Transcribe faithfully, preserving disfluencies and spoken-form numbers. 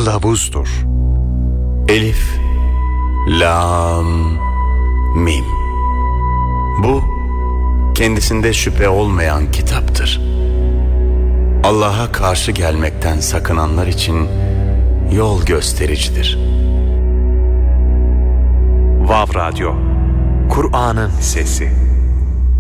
kılavuzdur. Elif, Lam, Mim. Bu, kendisinde şüphe olmayan kitaptır. Allah'a karşı gelmekten sakınanlar için yol göstericidir. Vav Radyo, Kur'an'ın sesi.